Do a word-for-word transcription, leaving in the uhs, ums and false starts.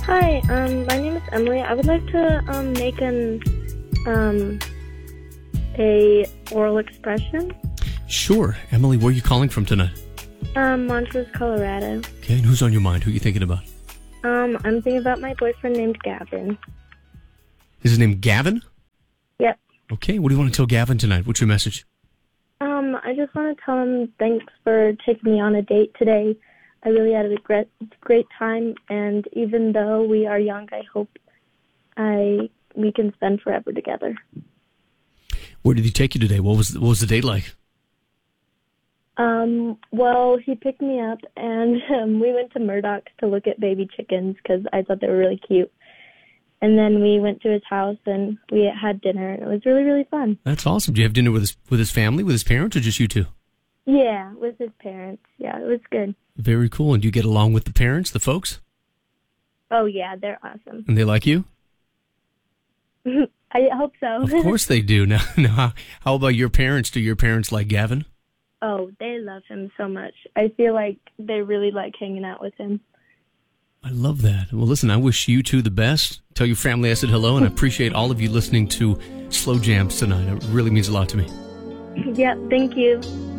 Hi, um, my name is Emily. I would like to um, make an um, a oral expression. Sure. Emily, where are you calling from tonight? Um, Montrose, Colorado. Okay, and who's on your mind? Who are you thinking about? Um, I'm thinking about my boyfriend named Gavin. Is his name Gavin? Yep. Okay, what do you want to tell Gavin tonight? What's your message? Um, I just want to tell him thanks for taking me on a date today. I really had a great, great time, and even though we are young, I hope I we can spend forever together. Where did he take you today? What was what was the date like? Um, well, he picked me up, and um, we went to Murdoch's to look at baby chickens because I thought they were really cute. And then we went to his house, and we had dinner, and it was really, really fun. That's awesome. Did you have dinner with his with his family, with his parents, or just you two? Yeah, with his parents. Yeah, it was good. Very cool. And do you get along with the parents, the folks? Oh, yeah, they're awesome. And they like you? I hope so. Of course they do. Now, now how, how about your parents? Do your parents like Gavin? Oh, they love him so much. I feel like they really like hanging out with him. I love that. Well, listen, I wish you two the best. Tell your family I said hello, and I appreciate all of you listening to Slow Jams tonight. It really means a lot to me. Yeah, thank you.